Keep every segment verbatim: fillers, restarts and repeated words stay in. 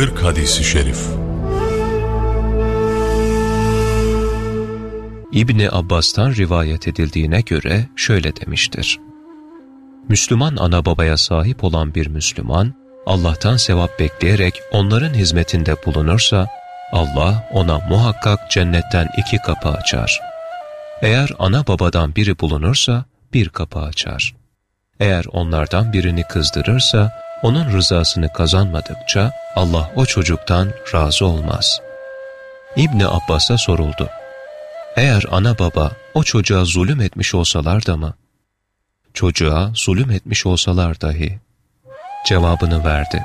kırk Hadis-i Şerif. İbni Abbas'tan rivayet edildiğine göre şöyle demiştir: Müslüman ana babaya sahip olan bir Müslüman, Allah'tan sevap bekleyerek onların hizmetinde bulunursa, Allah ona muhakkak cennetten iki kapı açar. Eğer ana babadan biri bulunursa, bir kapı açar. Eğer onlardan birini kızdırırsa, onun rızasını kazanmadıkça Allah o çocuktan razı olmaz. İbni Abbas'a soruldu: Eğer ana baba o çocuğa zulüm etmiş olsalar da mı? Çocuğa zulüm etmiş olsalar dahi. Cevabını verdi.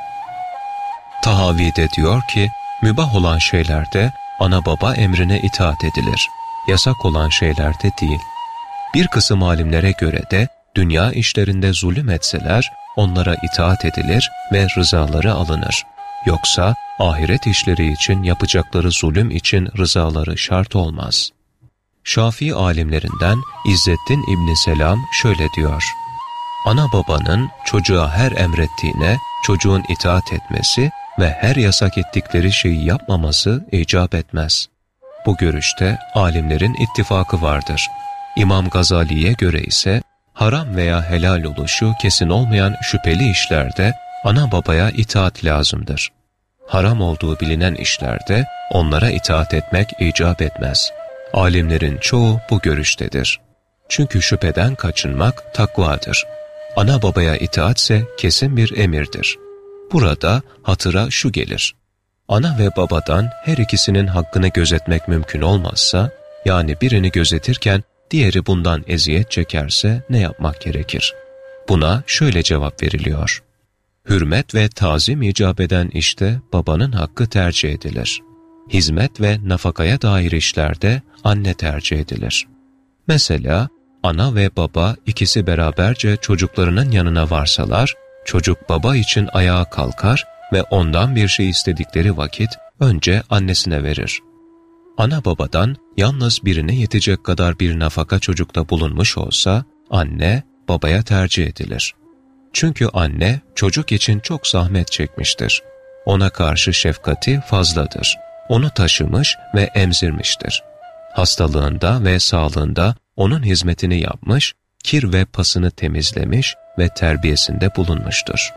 Tahavi'de diyor ki, mübah olan şeylerde ana baba emrine itaat edilir. Yasak olan şeylerde değil. Bir kısım alimlere göre de dünya işlerinde zulüm etseler onlara itaat edilir ve rızaları alınır. Yoksa ahiret işleri için yapacakları zulüm için rızaları şart olmaz. Şafii alimlerinden İzzettin İbni Selam şöyle diyor: Ana babanın çocuğa her emrettiğine çocuğun itaat etmesi ve her yasak ettikleri şeyi yapmaması icap etmez. Bu görüşte alimlerin ittifakı vardır. İmam Gazali'ye göre ise haram veya helal oluşu kesin olmayan şüpheli işlerde ana babaya itaat lazımdır. Haram olduğu bilinen işlerde onlara itaat etmek icap etmez. Alimlerin çoğu bu görüştedir. Çünkü şüpheden kaçınmak takvadır. Ana babaya itaatse kesin bir emirdir. Burada hatıra şu gelir: Ana ve babadan her ikisinin hakkını gözetmek mümkün olmazsa, yani birini gözetirken diğeri bundan eziyet çekerse ne yapmak gerekir? Buna şöyle cevap veriliyor: Hürmet ve tazim icap eden işte babanın hakkı tercih edilir. Hizmet ve nafakaya dair işlerde anne tercih edilir. Mesela ana ve baba ikisi beraberce çocuklarının yanına varsalar, çocuk baba için ayağa kalkar ve ondan bir şey istedikleri vakit önce annesine verir. Ana babadan yalnız birine yetecek kadar bir nafaka çocukta bulunmuş olsa, anne babaya tercih edilir. Çünkü anne çocuk için çok zahmet çekmiştir. Ona karşı şefkati fazladır. Onu taşımış ve emzirmiştir. Hastalığında ve sağlığında onun hizmetini yapmış, kir ve pasını temizlemiş ve terbiyesinde bulunmuştur.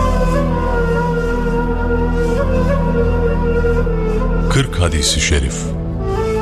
kırk Hadis-i Şerif.